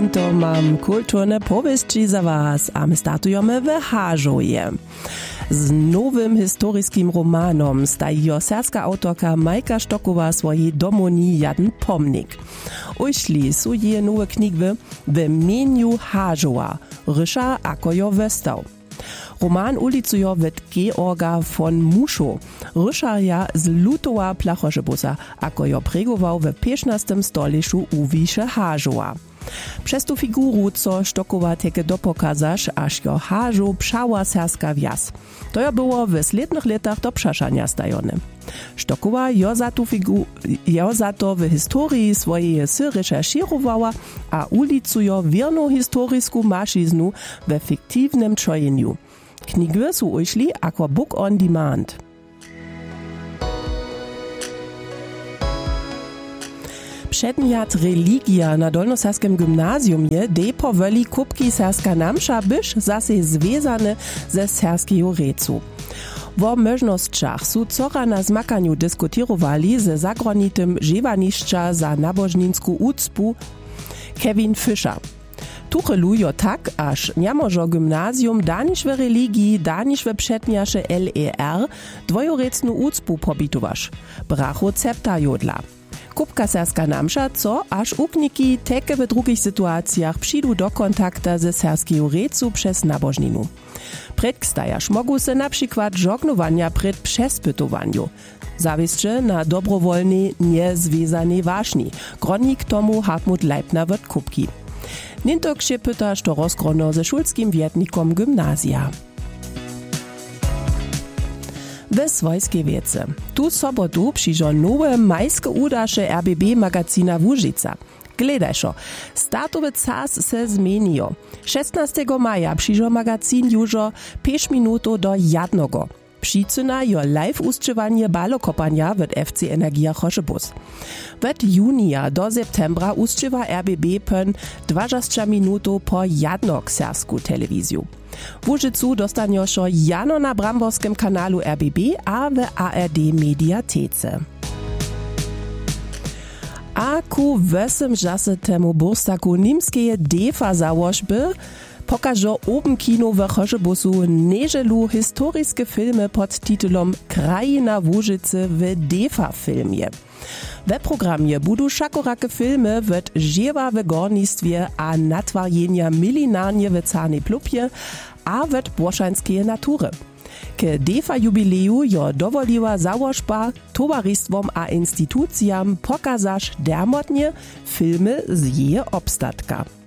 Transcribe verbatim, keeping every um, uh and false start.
Tinto mam kulturne powieści za was, a my startujemy w Hażoje. Z nowym historyskim romanom staje serbska autorka Majka Štoková swojej domowni jeden pomnik. Ušli su je nowe knigwy w meniu Hażowa, rysza ako jo westał. Roman ulicuje wet Georga von Muschow, ryszarja z Lutowa Plachoszebusa, ako jo pregował w piętnastym stoleszu u Wisze Hażowa. Przez tu figuru, co Štoková teke dopokazaš, aż jo Hażo pszała serska wjaz. To jo było w slednych latach do przeszania stajone. Štoková jo za tu figu, jo za to w historii swojej sy recherchirowała, a ulicujo wierną historysku masziznu we fiktywnym czojeniu. Knigwy su ujšli ako book on demand. Przedmiot religia na Dolnoserskim gymnazjumie de powoli kubki serska namsza byś zase związane ze serskiego recu. Wo możnościach su cora na zmakaniu diskutirowali ze zagranitem żewaniszcza za nabożninsku ucpu Kevin Fischer. Tuchelujo tak, aż niemożo gymnazjum daniż w religii, daniż w przedmiasze L E R dwojorecnu ucpu pobitowasz. Bracho cepta jodla. Kupka serska namsza, co aż ukniki teke w drugich sytuacjach przyjdą do kontakta ze serskiego recu przez nabożninu. Predkstajasz mogą se na przykład żognowania przed przespytowaniu. Zawieszcze na dobrowolnej, niezwiązanej ważni. Gronik tomu Hartmut Leibner w kupki. Nintok się pytasz to rozgrono ze szulskim wietnikom gymnazja. We swojskiej wiece. Tu sobotu przyjdą nowe majskie udasze R B B magazina Łużyca. Gledajšo, startowy czas se zmienił. szesnastego maja przyjdzie magazin już pięć minut do jednego. Przyczyna jo live ustrzywanie balokopania w F C Energia Choszebus. Od junia do septembra ustrzywa R B B pen dwadzieścia minut po jednog sersku telewizju. W Łużycu dostaniesz jano na bramborskim kanalu R B B a w A R D mediatece. A ku osemdziesiątemu burstaku niemskie DEFA założby pokażą oben kino w Choszebusu nieżelu historyskie filmy pod tytułem Krajina w Łużycy w DEFA filmie. W programie budu szakorakie filmy w dziewa w gornictwie a natwarjenia milinarnie w carnej plupie a w błoszańskiej natury. K DEFA jubileju jo dowoliła założba towarystwom a instytucjam pokazasz dermotnie filmy z jej obstatka.